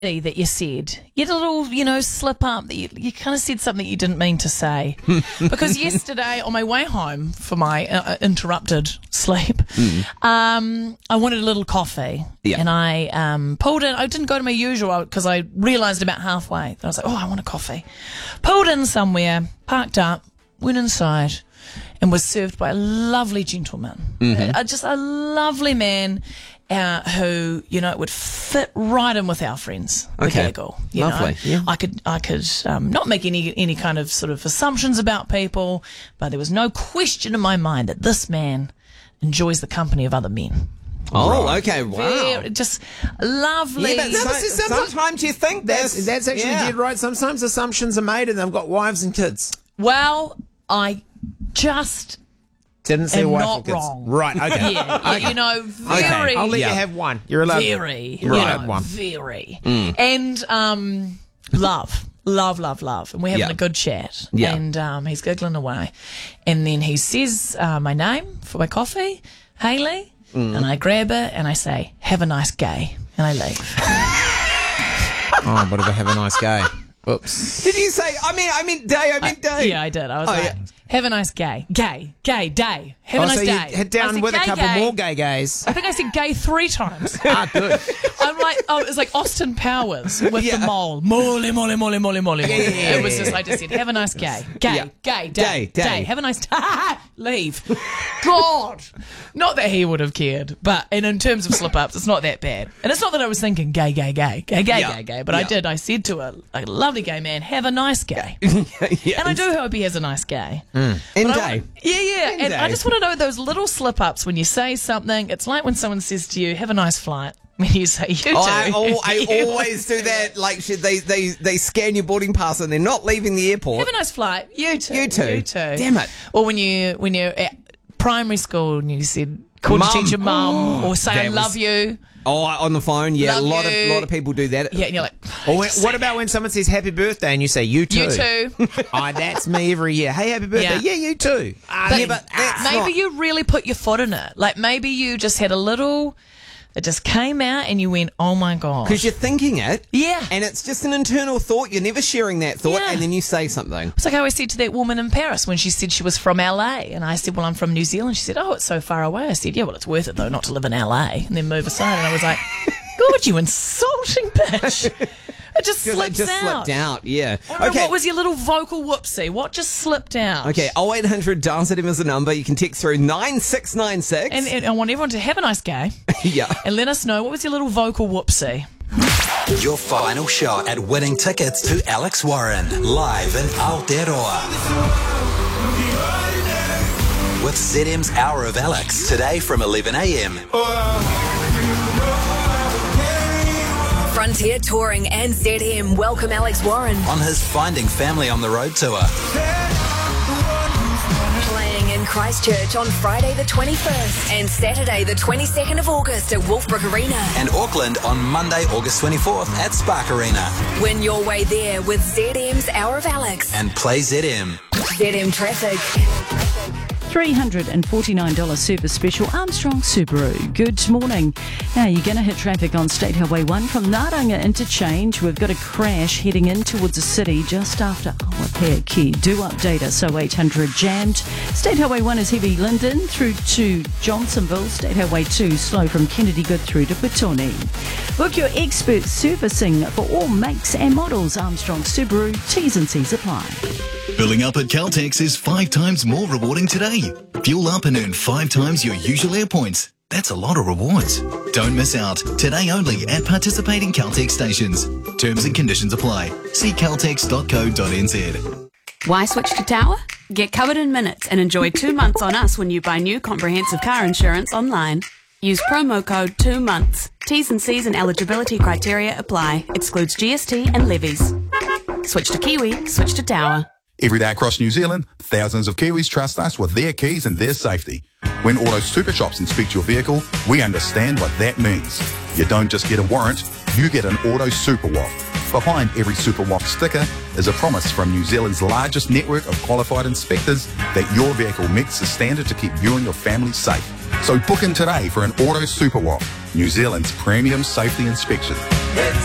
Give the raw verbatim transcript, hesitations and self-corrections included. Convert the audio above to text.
that you said. You had a little, you know, slip up that you, you kind of said something you didn't mean to say. Because yesterday, on my way home for my uh, interrupted sleep, mm. um, I wanted a little coffee. Yeah. And I um, pulled in. I didn't go to my usual because I realised about halfway that I was like, oh, I want a coffee. Pulled in somewhere, parked up, went inside, and was served by a lovely gentleman. Mm-hmm. Uh, just a lovely man. Uh, who, you know, would fit right in with our friends. Okay. Gaggle, you Lovely. know? Yeah. I could, I could um, not make any any kind of sort of assumptions about people, but there was no question in my mind that this man enjoys the company of other men. Oh, right. Okay, wow. Very, just lovely. Yeah, but so, sometimes you think that's, this. that's actually yeah. dead right. Sometimes assumptions are made and they've got wives and kids. Well, I just... Didn't say am wife not and kids. wrong. Right, okay. Yeah, okay. you know, very... Okay. I'll let yeah. you have one. You're allowed Very, you right. know, one. very. Mm. And um, love, love, love, love. And we're having yeah. a good chat. Yeah. And um, he's giggling away. And then he says uh, my name for my coffee, Hayley, mm. and I grab it and I say, have a nice gay. And I leave. Oh, what if I have a nice gay? Oops. Did you say, I mean, I mean day, I mean day. I, yeah, I did. I was oh, like, yeah. have a nice gay. Gay. Gay. Day. Have oh, a nice so day. you head down said, with a gay, couple gay. more gay gays. I think I said gay three times. Ah, good. I'm like, oh, it was like Austin Powers with yeah. the mole. Mole, mole, mole, mole, mole. Yeah, yeah, yeah, it was yeah. just, I just said, have a nice gay. Gay, Yeah. gay, day, Day, day, day. Have a nice day. Leave. God. Not that he would have cared, but and in terms of slip-ups, it's not that bad. And it's not that I was thinking gay, gay, gay, gay, gay, Yeah. gay, gay, but I Yeah. did. I said to a, a lovely gay man, have a nice gay. yeah. And I do hope he has a nice gay. In But I day. want- yeah, yeah. In And day. I just want to know those little slip-ups when you say something. It's like when someone says to you, have a nice flight. When you say, you too. Oh, I, al- I You always do that. Like should they, they, they scan your boarding pass and they're not leaving the airport. Have a nice flight. You too. You too. You too. Damn it. Or when you when you're at primary school and you said call your Mum. teacher mum or say I That love was- you. Oh, on the phone, yeah. Love a lot you. of lot of people do that. Yeah, and you're like, Or when, what about when someone says happy birthday and you say you too? you too. Oh, that's me every year. Hey, happy birthday. Yeah. Yeah, you too. Ah, But yeah, but that's maybe not- you really put your foot in it. Like maybe you just had a little. It just came out and you went, oh my god. Because you're thinking it. Yeah. And it's just an internal thought. You're never sharing that thought, Yeah. and then you say something. It's like how I said to that woman in Paris when she said she was from L A. And I said, well, I'm from New Zealand. She said, oh, it's so far away. I said, yeah, well, it's worth it, though, not to live in L A. And then move aside. And I was like, God, you insulting bitch. It just Because slips it just out. slipped out, yeah. I don't know, Okay. what was your little vocal whoopsie? What just slipped out? Okay, oh eight hundred Dance At Him is the number. You can text through nine six nine six. And, and I want everyone to have a nice gay. yeah. And let us know, what was your little vocal whoopsie? Your final shot at winning tickets to Alex Warren live in Aotearoa. With Z M's Hour of Alex today from eleven a.m. Frontier Touring and Z M welcome Alex Warren. on his Finding Family on the Road tour. Playing in Christchurch on Friday the twenty-first and Saturday the twenty-second of August at Wolfbrook Arena. And Auckland on Monday, August twenty-fourth at Spark Arena. Win your way there with Z M's Hour of Alex. And play Z M. Z M Traffic. three hundred forty-nine dollars service special, Armstrong Subaru. Good morning. Now you're going to hit traffic on State Highway one from Naranga Interchange. We've got a crash heading in towards the city just after Awapea. Do update us, oh eight hundred jammed. State Highway one is heavy Linden through to Johnsonville. State Highway two slow from Kennedy Good through to Petone. Book your expert servicing for all makes and models. Armstrong Subaru. T's and C's apply. Filling up at Caltex is five times more rewarding today. Fuel up and earn five times your usual air points. That's a lot of rewards. Don't miss out. Today only at participating Caltex stations. Terms and conditions apply. See caltex dot co dot n z. Why switch to Tower? Get covered in minutes and enjoy two months on us when you buy new comprehensive car insurance online. Use promo code two months. T's and C's and eligibility criteria apply. Excludes G S T and levies. Switch to Kiwi, switch to Tower. Every day across New Zealand, thousands of Kiwis trust us with their keys and their safety. When Auto Super Shops inspect your vehicle, we understand what that means. You don't just get a warrant, you get an Auto Super W A F. Behind every Super W A F sticker is a promise from New Zealand's largest network of qualified inspectors that your vehicle meets the standard to keep you and your family safe. So book in today for an Auto Super W A F, New Zealand's premium safety inspection.